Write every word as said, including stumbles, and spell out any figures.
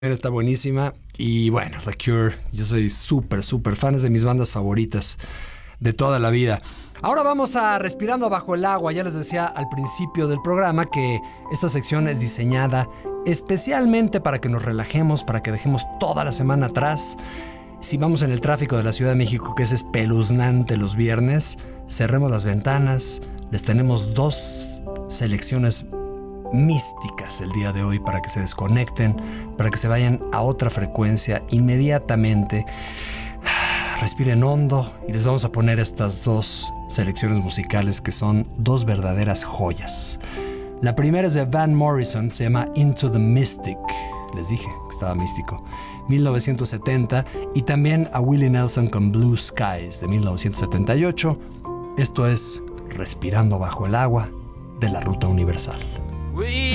Está buenísima. Y bueno, The Cure, yo soy súper, súper fan, es de mis bandas favoritas de toda la vida. Ahora vamos a Respirando Bajo el Agua. Ya les decía al principio del programa que esta sección es diseñada especialmente para que nos relajemos, para que dejemos toda la semana atrás. Si vamos en el tráfico de la Ciudad de México, que es espeluznante los viernes, cerremos las ventanas. Les tenemos dos selecciones místicas el día de hoy para que se desconecten, para que se vayan a otra frecuencia inmediatamente. Respiren hondo y les vamos a poner estas dos selecciones musicales que son dos verdaderas joyas. La primera es de Van Morrison, se llama Into the Mystic. Les dije que estaba místico. mil novecientos setenta, y también a Willie Nelson con Blue Skies de mil novecientos setenta y ocho. Esto es Respirando Bajo el Agua de la Ruta Universal.